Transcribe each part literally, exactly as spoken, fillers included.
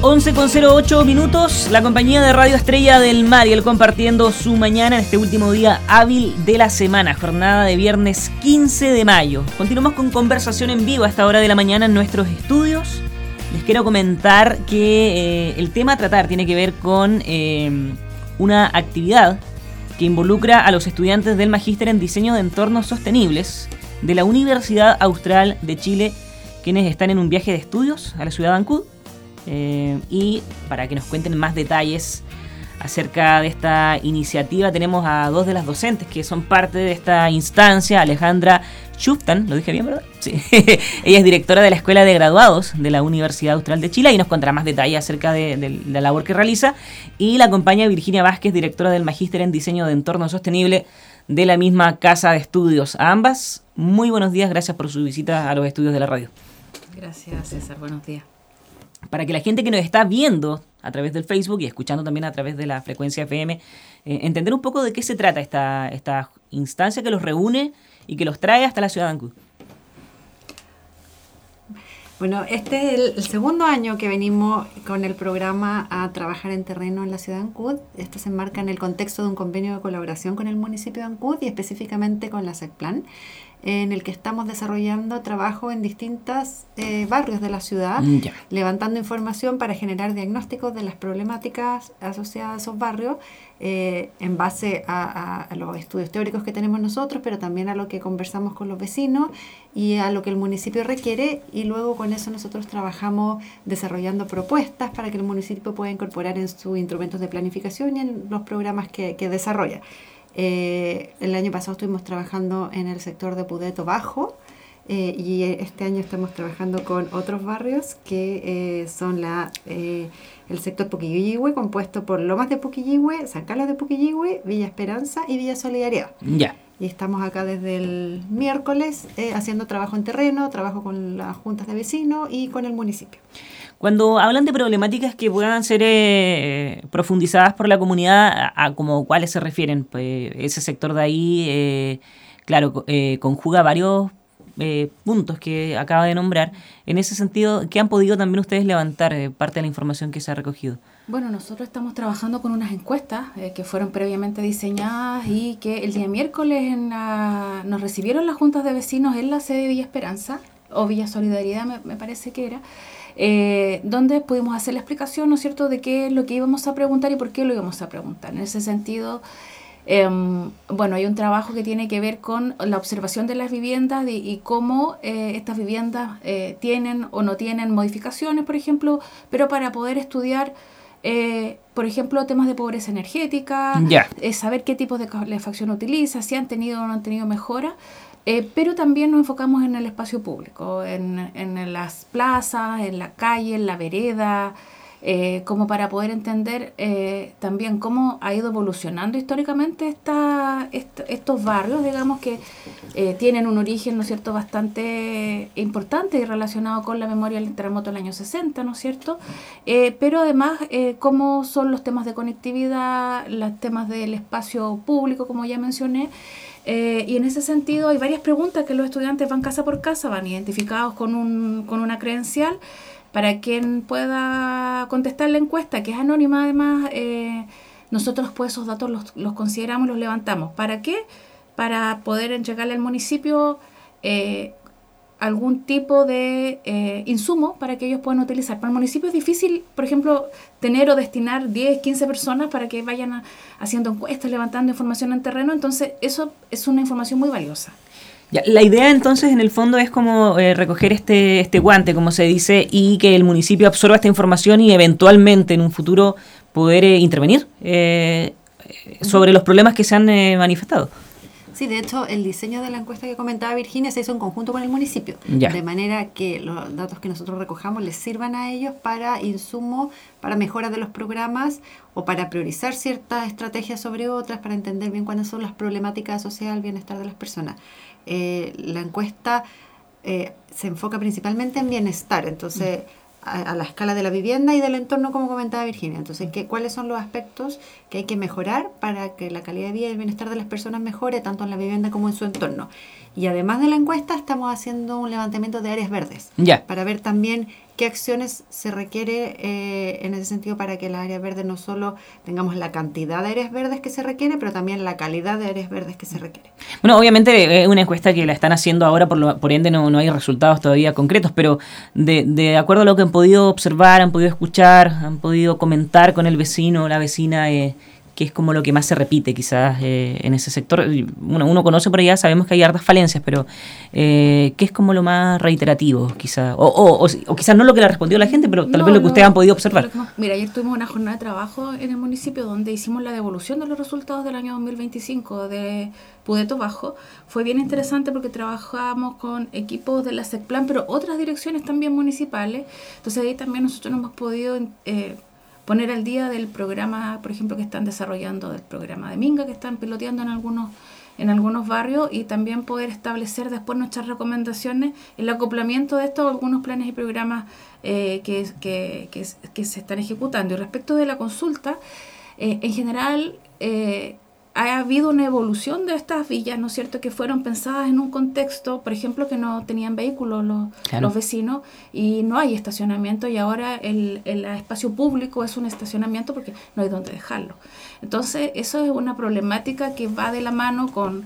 once con cero ocho minutos, la compañía de Radio Estrella del Mariel compartiendo su mañana en este último día hábil de la semana, jornada de viernes quince de mayo. Continuamos con conversación en vivo a esta hora de la mañana en nuestros estudios. Les quiero comentar que eh, el tema a tratar tiene que ver con eh, una actividad que involucra a los estudiantes del Magíster en Diseño de Entornos Sostenibles de la Universidad Austral de Chile, quienes están en un viaje de estudios a la ciudad de Ancud. Eh, y para que nos cuenten más detalles acerca de esta iniciativa tenemos a dos de las docentes que son parte de esta instancia. Alejandra Schuftan, lo dije bien, ¿verdad? Sí. Ella es directora de la Escuela de Graduados de la Universidad Austral de Chile y nos contará más detalles acerca de, de la labor que realiza. Y la acompaña Virginia Vázquez, directora del Magíster en Diseño de Entorno Sostenible de la misma casa de estudios. A ambas, muy buenos días, gracias por su visita a los estudios de la radio. Gracias, César, buenos días. Para que la gente que nos está viendo a través del Facebook y escuchando también a través de la frecuencia F M, eh, entender un poco de qué se trata esta, esta instancia que los reúne y que los trae hasta la ciudad de Ancud. Bueno, este es el, el segundo año que venimos con el programa a trabajar en terreno en la ciudad de Ancud. Esto se enmarca en el contexto de un convenio de colaboración con el municipio de Ancud y específicamente con la SECPLAN, en el que estamos desarrollando trabajo en distintos eh, barrios de la ciudad, yeah. levantando información para generar diagnósticos de las problemáticas asociadas a esos barrios eh, en base a, a, a los estudios teóricos que tenemos nosotros, pero también a lo que conversamos con los vecinos y a lo que el municipio requiere, y luego con eso nosotros trabajamos desarrollando propuestas para que el municipio pueda incorporar en sus instrumentos de planificación y en los programas que, que desarrolla. Eh, el año pasado estuvimos trabajando en el sector de Pudeto Bajo eh, y este año estamos trabajando con otros barrios que eh, son la, eh, el sector Puquilligüe, compuesto por Lomas de Puquilligüe, San Carlos de Puquilligüe, Villa Esperanza y Villa Solidaridad. Ya. Yeah. Y estamos acá desde el miércoles eh, haciendo trabajo en terreno, trabajo con las juntas de vecinos y con el municipio. Cuando hablan de problemáticas que puedan ser eh, profundizadas por la comunidad, ¿a, a como cuáles se refieren? Pues ese sector de ahí, eh, claro, eh, conjuga varios eh, puntos que acaba de nombrar. En ese sentido, ¿qué han podido también ustedes levantar eh, parte de la información que se ha recogido? Bueno, nosotros estamos trabajando con unas encuestas eh, que fueron previamente diseñadas y que el día miércoles en la, nos recibieron las juntas de vecinos en la sede de Villa Esperanza, o Villa Solidaridad me, me parece que era, Eh, donde pudimos hacer la explicación, ¿no es cierto?, de qué es lo que íbamos a preguntar y por qué lo íbamos a preguntar. En ese sentido, eh, bueno, hay un trabajo que tiene que ver con la observación de las viviendas y, y cómo eh, estas viviendas eh, tienen o no tienen modificaciones, por ejemplo, pero para poder estudiar, eh, por ejemplo, temas de pobreza energética, yeah. eh, saber qué tipos de calefacción utiliza, si han tenido o no han tenido mejora. Eh, pero también nos enfocamos en el espacio público, en, en las plazas, en la calle, en la vereda, eh, como para poder entender eh, también cómo ha ido evolucionando históricamente esta, est- estos barrios, digamos, que eh, tienen un origen, ¿no es cierto?, bastante importante y relacionado con la memoria del terremoto del año sesenta, ¿no es cierto?, eh, pero además eh, cómo son los temas de conectividad, los temas del espacio público, como ya mencioné. Eh, y en ese sentido hay varias preguntas que los estudiantes van casa por casa, van identificados con, un, con una credencial para quien pueda contestar la encuesta, que es anónima además. Eh, nosotros pues esos datos los, los consideramos, los levantamos. ¿Para qué? Para poder entregarle al municipio eh, algún tipo de eh, insumo para que ellos puedan utilizar. Para el municipio es difícil, por ejemplo, tener o destinar diez, quince personas para que vayan a, haciendo encuestas, levantando información en terreno, entonces eso es una información muy valiosa. Ya, la idea entonces en el fondo es como eh, recoger este, este guante, como se dice, y que el municipio absorba esta información y eventualmente en un futuro poder eh, intervenir eh, sobre los problemas que se han eh, manifestado. Sí, de hecho, el diseño de la encuesta que comentaba Virginia se hizo en conjunto con el municipio, ya. de manera que los datos que nosotros recojamos les sirvan a ellos para insumo, para mejora de los programas o para priorizar ciertas estrategias sobre otras, para entender bien cuáles son las problemáticas asociadas al bienestar de las personas. Eh, la encuesta eh, se enfoca principalmente en bienestar, entonces a, a la escala de la vivienda y del entorno, como comentaba Virginia. Entonces, ¿qué, ¿cuáles son los aspectos que hay que mejorar para que la calidad de vida y el bienestar de las personas mejore tanto en la vivienda como en su entorno? Y además de la encuesta, estamos haciendo un levantamiento de áreas verdes. Ya. Para ver también qué acciones se requiere eh, en ese sentido para que las áreas verdes no solo tengamos la cantidad de áreas verdes que se requiere, pero también la calidad de áreas verdes que se requiere. Bueno, obviamente es una encuesta que la están haciendo ahora, por, lo, por ende no, no hay resultados todavía concretos, pero de, de acuerdo a lo que han podido observar, han podido escuchar, han podido comentar con el vecino o la vecina, eh, que es como lo que más se repite quizás eh, en ese sector. Uno, uno conoce por allá, sabemos que hay hartas falencias, pero eh, ¿qué es como lo más reiterativo quizás? O, o, o, o quizás no lo que le respondió la gente, pero tal no, vez lo que no, ustedes han podido observar. No, mira, ayer tuvimos una jornada de trabajo en el municipio donde hicimos la devolución de los resultados del año dos mil veinticinco de Pudeto Bajo. Fue bien interesante porque trabajamos con equipos de la SECPLAN, pero otras direcciones también municipales. Entonces ahí también nosotros no hemos podido Eh, poner al día del programa, por ejemplo, que están desarrollando, del programa de Minga, que están piloteando en algunos en algunos barrios, y también poder establecer después nuestras recomendaciones, el acoplamiento de estos algunos planes y programas eh, que, que, que, que se están ejecutando. Y respecto de la consulta, eh, en general eh, ha habido una evolución de estas villas, ¿no es cierto?, que fueron pensadas en un contexto, por ejemplo, que no tenían vehículos los, claro. los vecinos, y no hay estacionamiento, y ahora el, el espacio público es un estacionamiento porque no hay dónde dejarlo. Entonces, eso es una problemática que va de la mano con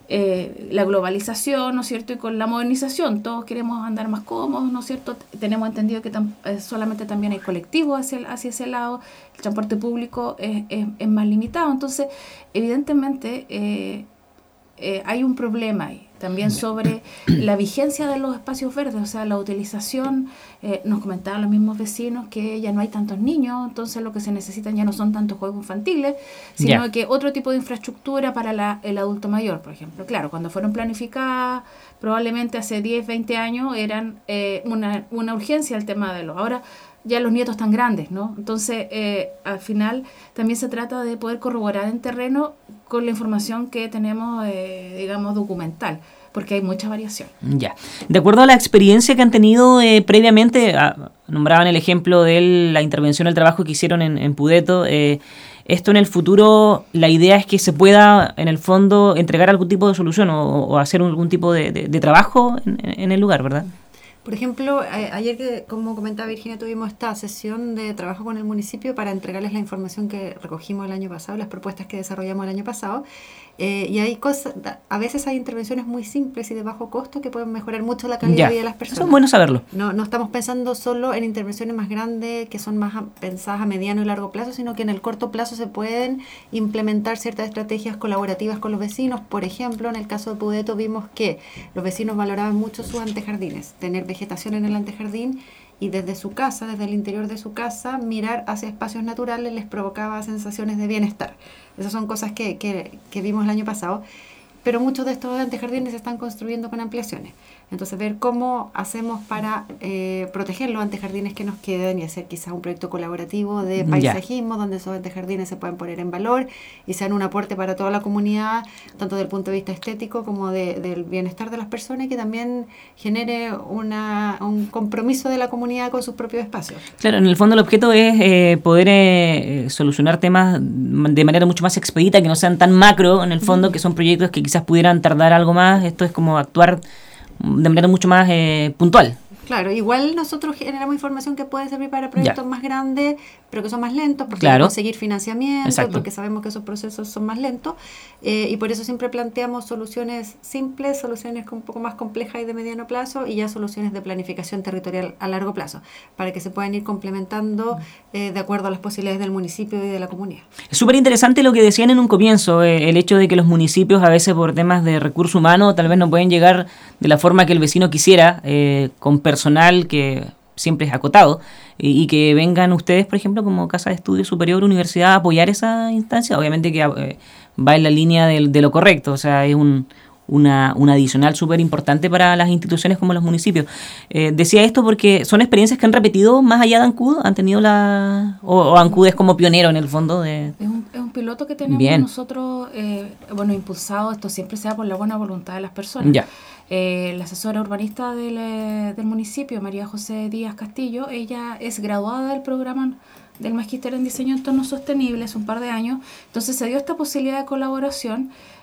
eh, la globalización, ¿no es cierto?, y con la modernización. Todos queremos andar más cómodos, ¿no es cierto? Tenemos entendido que tam- eh, solamente también hay colectivos hacia, el, hacia ese lado, el transporte público es, es, es más limitado. Entonces, evidentemente, eh, eh, hay un problema ahí también sobre la vigencia de los espacios verdes, o sea, la utilización. Eh, nos comentaban los mismos vecinos que ya no hay tantos niños, entonces lo que se necesitan ya no son tantos juegos infantiles, sino yeah. que otro tipo de infraestructura para la, el adulto mayor, por ejemplo. Claro, cuando fueron planificadas, probablemente hace diez, veinte años, eran eh, una, una urgencia el tema de los... Ahora ya los nietos están grandes, ¿no? Entonces, eh, al final, también se trata de poder corroborar en terreno con la información que tenemos, eh, digamos, documental, porque hay mucha variación. Ya. De acuerdo a la experiencia que han tenido eh, previamente, ah, nombraban el ejemplo de la intervención, el trabajo que hicieron en, en Pudeto, eh, esto en el futuro, la idea es que se pueda, en el fondo, entregar algún tipo de solución o, o hacer algún tipo de, de, de trabajo en, en el lugar, ¿verdad? Por ejemplo, eh, ayer, que, como comentaba Virginia, tuvimos esta sesión de trabajo con el municipio para entregarles la información que recogimos el año pasado, las propuestas que desarrollamos el año pasado. Eh, y hay cosas, a veces hay intervenciones muy simples y de bajo costo que pueden mejorar mucho la calidad ya. de vida de las personas. Eso es bueno saberlo. No, no estamos pensando solo en intervenciones más grandes que son más a, pensadas a mediano y largo plazo, sino que en el corto plazo se pueden implementar ciertas estrategias colaborativas con los vecinos. Por ejemplo, en el caso de Pudeto vimos que los vecinos valoraban mucho sus antejardines, tener vegetación en el antejardín, y desde su casa, desde el interior de su casa, mirar hacia espacios naturales les provocaba sensaciones de bienestar. Esas son cosas que, que, que vimos el año pasado, pero muchos de estos antejardines se están construyendo con ampliaciones. Entonces, ver cómo hacemos para eh, proteger los antejardines que nos quedan y hacer quizás un proyecto colaborativo de paisajismo, yeah. donde esos antejardines se pueden poner en valor y sean un aporte para toda la comunidad, tanto desde el punto de vista estético como de, del bienestar de las personas, y que también genere una, un compromiso de la comunidad con sus propios espacios. Claro, en el fondo el objeto es eh, poder eh, solucionar temas de manera mucho más expedita, que no sean tan macro, en el fondo, mm. que son proyectos que quizás pudieran tardar algo más. Esto es como actuar de manera mucho más eh, puntual. Claro, igual nosotros generamos información que puede servir para proyectos ya. más grandes, pero que son más lentos, porque claro. hay que conseguir financiamiento, Exacto. porque sabemos que esos procesos son más lentos, eh, y por eso siempre planteamos soluciones simples, soluciones un poco más complejas y de mediano plazo, y ya soluciones de planificación territorial a largo plazo, para que se puedan ir complementando eh, de acuerdo a las posibilidades del municipio y de la comunidad. Es súper interesante lo que decían en un comienzo, eh, el hecho de que los municipios a veces por temas de recurso humano tal vez no pueden llegar de la forma que el vecino quisiera, eh, con personal que siempre es acotado, y, y que vengan ustedes, por ejemplo, como Casa de Estudio Superior, universidad, a apoyar esa instancia. Obviamente que eh, va en la línea de, de lo correcto, o sea, es un, una, una adicional súper importante para las instituciones como los municipios. Eh, decía esto porque son experiencias que han repetido más allá de ANCUD, han tenido la... o, o ANCUD es como pionero en el fondo de... Es un, es un piloto que tenemos Bien. nosotros, eh, bueno, impulsado, esto siempre sea por la buena voluntad de las personas. Ya. Eh, la asesora urbanista del, eh, del municipio, María José Díaz Castillo, ella es graduada del programa del Magíster en Diseño de Entorno Sostenible hace un par de años, entonces se dio esta posibilidad de colaboración,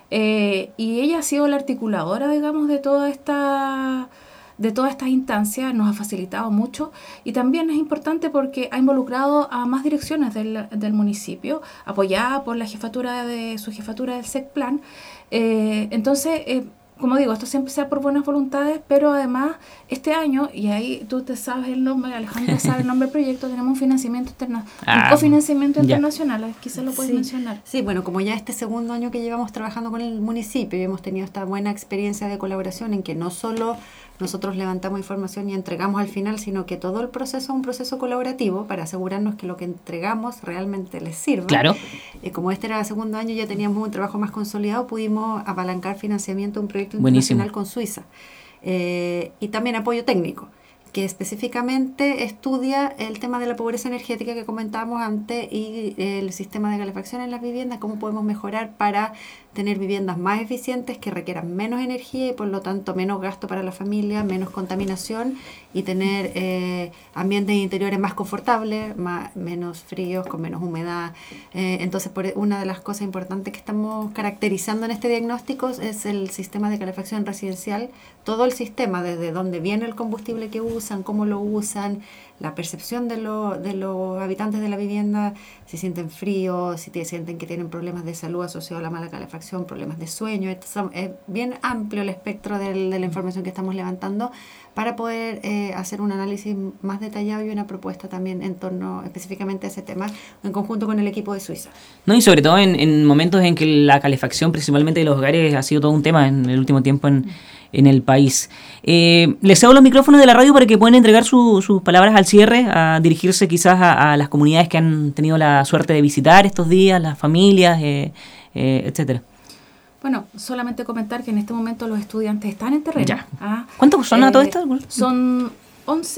Eh, y ella ha sido la articuladora, digamos, de toda esta... de todas estas instancias, nos ha facilitado mucho y también es importante porque ha involucrado a más direcciones del, del municipio, apoyada por la jefatura de su jefatura del SECPLAN. Eh, entonces, eh, como digo, esto siempre sea por buenas voluntades, pero además este año, y ahí tú te sabes el nombre, Alejandra sabe el nombre del proyecto, tenemos un financiamiento internacional, ah, un cofinanciamiento ya. internacional, quizás lo puedes sí. mencionar. Sí, bueno, como ya este segundo año que llevamos trabajando con el municipio y hemos tenido esta buena experiencia de colaboración en que no solo nosotros levantamos información y entregamos al final, sino que todo el proceso es un proceso colaborativo para asegurarnos que lo que entregamos realmente les sirva. Claro. Eh, como este era el segundo año, ya teníamos un trabajo más consolidado, pudimos apalancar financiamiento de un proyecto Buenísimo. internacional con Suiza. Eh, y también apoyo técnico, que específicamente estudia el tema de la pobreza energética que comentábamos antes y el sistema de calefacción en las viviendas, cómo podemos mejorar para tener viviendas más eficientes que requieran menos energía y por lo tanto menos gasto para la familia, menos contaminación y tener eh, ambientes interiores más confortables, más, menos fríos, con menos humedad. Eh, entonces, por una de las cosas importantes que estamos caracterizando en este diagnóstico es el sistema de calefacción residencial, todo el sistema, desde dónde viene el combustible que usan, cómo lo usan, la percepción de, lo, de los habitantes de la vivienda, si sienten frío, si te, sienten que tienen problemas de salud asociados a la mala calefacción, problemas de sueño. Esto es bien amplio el espectro del, de la información que estamos levantando para poder eh, hacer un análisis más detallado y una propuesta también en torno específicamente a ese tema en conjunto con el equipo de Suiza. No, y sobre todo en, en momentos en que la calefacción principalmente de los hogares ha sido todo un tema en el último tiempo en, en el país. Eh, les cedo los micrófonos de la radio para que puedan entregar su, sus palabras al cierre, a dirigirse quizás a, a las comunidades que han tenido la suerte de visitar estos días, las familias, eh, eh, etcétera. Bueno, solamente comentar que en este momento los estudiantes están en terreno. Ya. ¿Ah? ¿Cuántos son eh, a todo esto? Son once,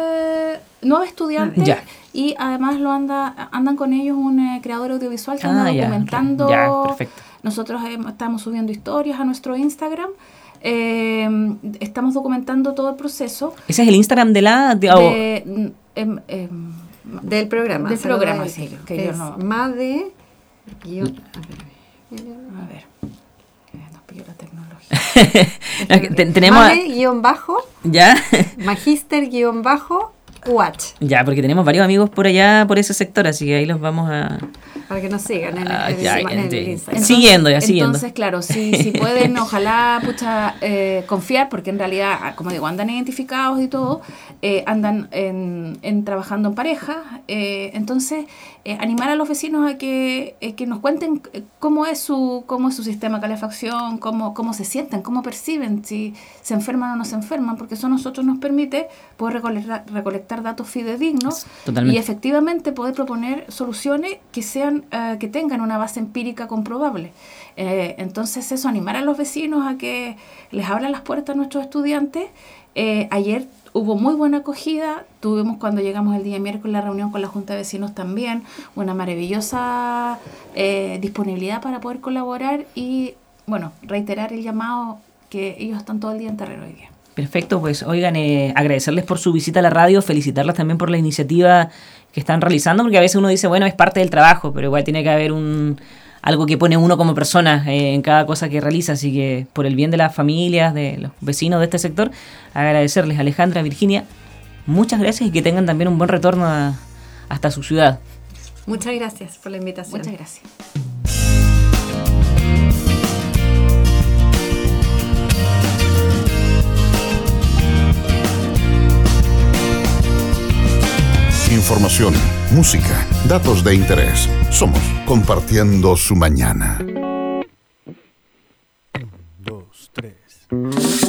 nueve estudiantes ya. Y además lo anda andan con ellos un eh, creador audiovisual que ah, anda documentando. Ya, perfecto. Nosotros eh, estamos subiendo historias a nuestro Instagram. Eh, estamos documentando todo el proceso. ¿Ese es el Instagram de la...? De, oh. de, eh, eh, del programa. Del programa, sí. Que es yo no... MADE... Yo, a ver... Nos pilló la tecnología. Tenemos... MADE guión bajo... ¿Ya? Magister guión bajo... Watch. Ya, porque tenemos varios amigos por allá, por ese sector, así que ahí los vamos a... Para que nos sigan en el, ah, en ya, el, en el entonces, Instagram. Siguiendo, ya siguiendo. Entonces, claro, si, si pueden, ojalá, pucha, eh, confiar, porque en realidad, como digo, andan identificados y todo, eh, andan en, en trabajando en pareja, eh, entonces, eh, animar a los vecinos a que, eh, que nos cuenten cómo es su cómo es su sistema de calefacción, cómo, cómo se sienten, cómo perciben, si se enferman o no se enferman, porque eso a nosotros nos permite poder recolectar, recolectar datos fidedignos. Totalmente. Y efectivamente poder proponer soluciones que sean uh, que tengan una base empírica comprobable. Eh, entonces eso, animar a los vecinos a que les abran las puertas a nuestros estudiantes. Eh, ayer hubo muy buena acogida, tuvimos cuando llegamos el día miércoles la reunión con la Junta de Vecinos también, una maravillosa eh, disponibilidad para poder colaborar y, bueno, reiterar el llamado que ellos están todo el día en terreno hoy día. Perfecto, pues oigan, eh, agradecerles por su visita a la radio, felicitarlas también por la iniciativa que están realizando, porque a veces uno dice, bueno, es parte del trabajo, pero igual tiene que haber un algo que pone uno como persona eh, en cada cosa que realiza, así que por el bien de las familias, de los vecinos de este sector, agradecerles. Alejandra, Virginia, muchas gracias y que tengan también un buen retorno a, hasta su ciudad. Muchas gracias por la invitación. Muchas gracias. Información, música, datos de interés. Somos Compartiendo su Mañana. Un, dos, tres.